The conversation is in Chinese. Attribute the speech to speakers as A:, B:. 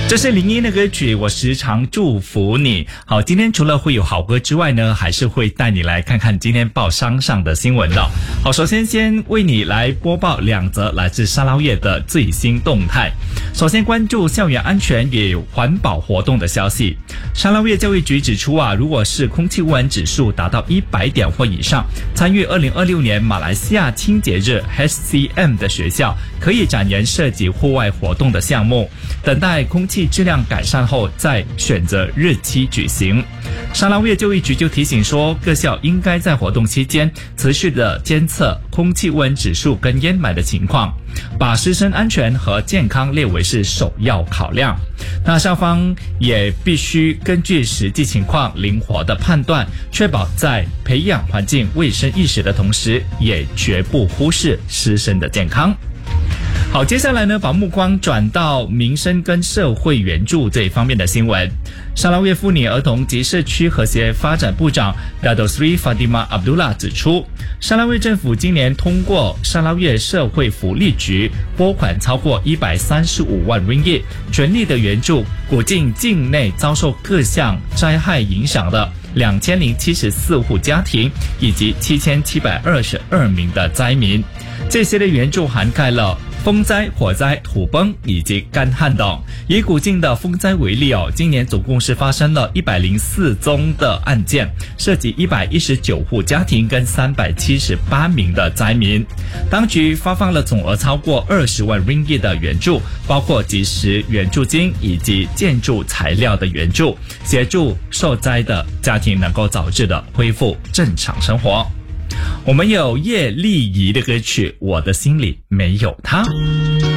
A: 这是林音的歌曲，我时常祝福你。好，今天除了会有好歌之外呢，还是会带你来看看今天报商上的新闻的。好，首先为你来播报2则来自沙捞越的最新动态。首先关注校园安全与环保活动的消息。沙捞越教育局指出如果是空气污染指数达到100点或以上，参与2026年马来西亚清洁日 HCM 的学校可以展延涉及户外活动的项目，等待空气质量改善后再选择日期举行。沙捞越教育局就提醒说，各校应该在活动期间持续的监测空气污染指数跟烟霾的情况，把师生安全和健康列为是首要考量。那校方也必须根据实际情况灵活的判断，确保在培养环境卫生意识的同时，也绝不忽视师生的健康。好，接下来呢，把目光转到民生跟社会援助这一方面的新闻。沙捞越妇女儿童及社区和谐发展部长 Dato Sri Fatimah Abdullah 指出，沙捞越政府今年通过沙捞越社会福利局拨款超过135万 ringgit， 全力的援助古晋境内遭受各项灾害影响的2074户家庭以及7722名的灾民。这些的援助涵盖了风灾、火灾、土崩以及干旱等。以古晋的风灾为例今年总共是发生了104宗的案件，涉及119户家庭跟378名的灾民。当局发放了总额超过20万 ringgit 的援助，包括即时援助金以及建筑材料的援助，协助受灾的家庭能够早日的恢复正常生活。我们有叶丽仪的歌曲《我的心里没有他》。